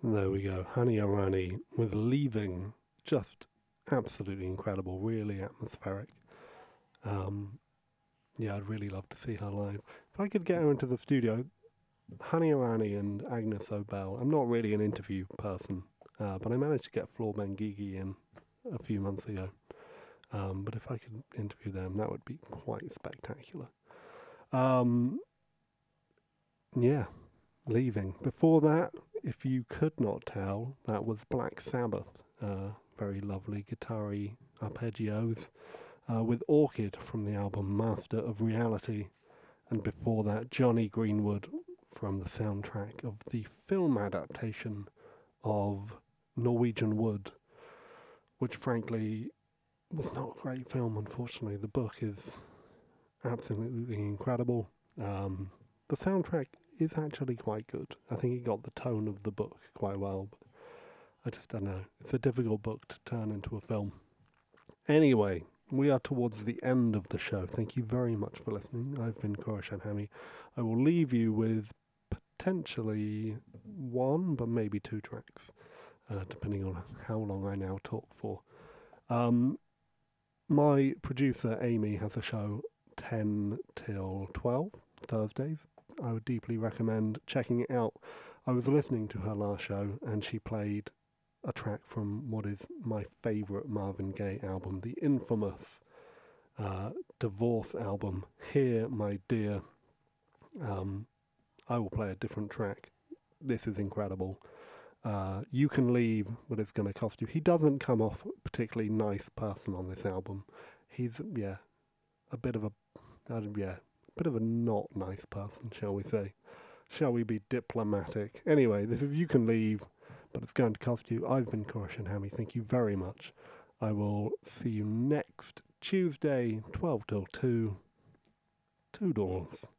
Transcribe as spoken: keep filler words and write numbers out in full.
There we go. Hani Arani with Leaving. Just absolutely incredible, really atmospheric. Um, yeah, I'd really love to see her live. If I could get her into the studio, Hani Arani and Agnes Obel. I'm not really an interview person, uh, but I managed to get Floor Benguigui in a few months ago. Um, but if I could interview them, that would be quite spectacular. Um, yeah, Leaving. Before that, if you could not tell, that was Black Sabbath. Uh, very lovely guitar-y arpeggios uh, with Orchid from the album Master of Reality. And before that, Johnny Greenwood from the soundtrack of the film adaptation of Norwegian Wood, which frankly was not a great film, unfortunately. The book is absolutely incredible. Um, the soundtrack is actually quite good. I think it got the tone of the book quite well, but I just don't know. It's a difficult book to turn into a film. Anyway, we are towards the end of the show. Thank you very much for listening. I've been Khorashan Hami. I will leave you with potentially one, but maybe two tracks, uh, depending on how long I now talk for. Um, my producer Amy has a show ten till twelve Thursdays. I would deeply recommend checking it out. I was listening to her last show and she played a track from what is my favourite Marvin Gaye album, the infamous uh, Divorce album. Here, my dear, um, I will play a different track. This is incredible. Uh, you can leave, but it's going to cost you. He doesn't come off a particularly nice person on this album. He's, yeah, a bit of a, uh, yeah, a bit of a not nice person, shall we say. Shall we be diplomatic? Anyway, this is You Can Leave, but it's going to cost you. I've been Khorashan Hami. Thank you very much. I will see you next Tuesday, twelve till two. Toodles.